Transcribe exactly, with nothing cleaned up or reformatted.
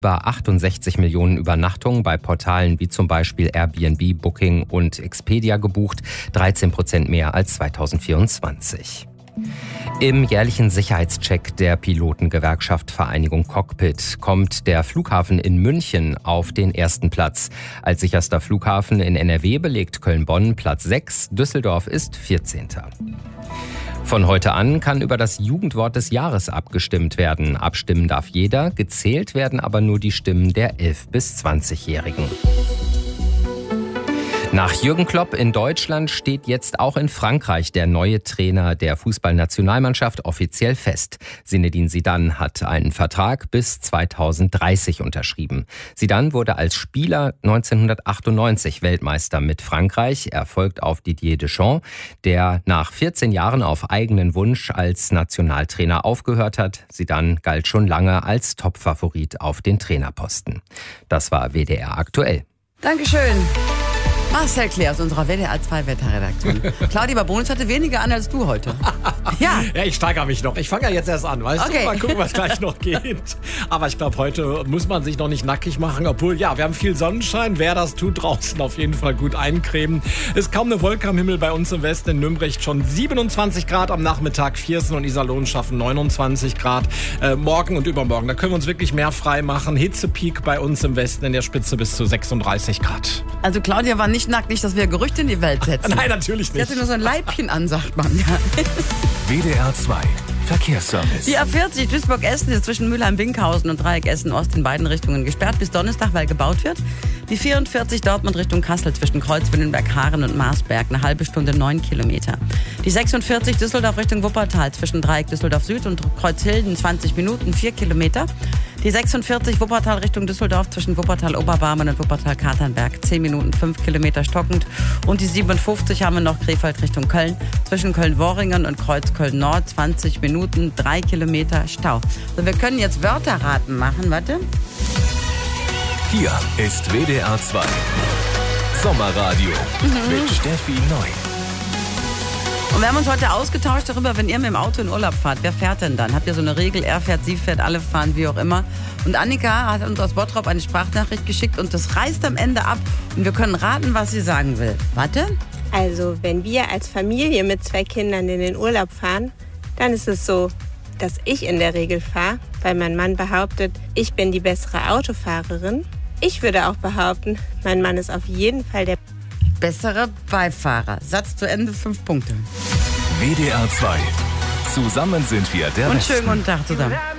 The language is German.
Über achtundsechzig Millionen Übernachtungen bei Portalen wie zum Beispiel Airbnb, Booking und Expedia gebucht, dreizehn Prozent mehr als zweitausendvierundzwanzig. Im jährlichen Sicherheitscheck der Pilotengewerkschaft Vereinigung Cockpit kommt der Flughafen in München auf den ersten Platz. Als sicherster Flughafen in N R W belegt Köln-Bonn Platz sechs, Düsseldorf ist vierzehnter Von heute an kann über das Jugendwort des Jahres abgestimmt werden. Abstimmen darf jeder, gezählt werden aber nur die Stimmen der elf- bis zwanzigjährigen. Nach Jürgen Klopp in Deutschland steht jetzt auch in Frankreich der neue Trainer der Fußballnationalmannschaft offiziell fest. Zinedine Zidane hat einen Vertrag bis zweitausenddreißig unterschrieben. Zidane wurde als Spieler neunzehnhundertachtundneunzig Weltmeister mit Frankreich. Er folgt auf Didier Deschamps, der nach vierzehn Jahren auf eigenen Wunsch als Nationaltrainer aufgehört hat. Zidane galt schon lange als Topfavorit auf den Trainerposten. Das war W D R aktuell. Dankeschön. Marcel Klee aus unserer W D R zwei Wetterredaktion. Claudia Babonitz hatte weniger an als du heute. Ja, ja ich steigere mich noch. Ich fange ja jetzt erst an, weißt okay. du? Mal gucken, was gleich noch geht. Aber ich glaube, heute muss man sich noch nicht nackig machen. Obwohl, ja, wir haben viel Sonnenschein. Wer das tut, draußen auf jeden Fall gut eincremen. Ist kaum eine Wolke am Himmel bei uns im Westen. In Nürnberg schon siebenundzwanzig Grad am Nachmittag. Viersen und Iserlohn schaffen neunundzwanzig Grad. Äh, morgen und übermorgen, da können wir uns wirklich mehr frei machen. Hitzepeak bei uns im Westen in der Spitze bis zu sechsunddreißig Grad. Also Claudia war nicht nackt, nicht, dass wir Gerüchte in die Welt setzen. Nein, natürlich Sie nicht. hatte nur so ein Leibchen an, sagt man. Ja. W D R zwei Verkehrsservice. Die A vierzig Duisburg-Essen ist zwischen Mülheim-Winkhausen und Dreieck Essen-Ost in beiden Richtungen gesperrt bis Donnerstag, weil gebaut wird. Die vierundvierzig Dortmund Richtung Kassel zwischen Kreuzwillenberg, Haaren und Marsberg eine halbe Stunde, neun Kilometer. Die sechsundvierzig Düsseldorf Richtung Wuppertal zwischen Dreieck Düsseldorf Süd und Kreuzhilden zwanzig Minuten, vier Kilometer. Die sechsundvierzig Wuppertal Richtung Düsseldorf zwischen Wuppertal-Oberbarmen und Wuppertal-Katernberg zehn Minuten, fünf Kilometer stockend. Und die siebenundfünfzig haben wir noch Krefeld Richtung Köln zwischen Köln-Worringen und Kreuz Köln-Nord zwanzig Minuten, drei Kilometer Stau. Also wir können jetzt Wörterraten machen, warte. Hier ist W D R zwei Sommerradio mhm. mit Steffi Neu. Und wir haben uns heute ausgetauscht darüber, wenn ihr mit dem Auto in Urlaub fahrt, wer fährt denn dann? Habt ihr so eine Regel, er fährt, sie fährt, alle fahren, wie auch immer. Und Annika hat uns aus Bottrop eine Sprachnachricht geschickt und das reißt am Ende ab und wir können raten, was sie sagen will. Warte. Also, wenn wir als Familie mit zwei Kindern in den Urlaub fahren, dann ist es so, dass ich in der Regel fahre, weil mein Mann behauptet, ich bin die bessere Autofahrerin. Ich würde auch behaupten, mein Mann ist auf jeden Fall der bessere Beifahrer. Satz zu Ende, fünf Punkte. W D R zwei. Zusammen sind wir der Und Besten. schönen guten Tag zusammen.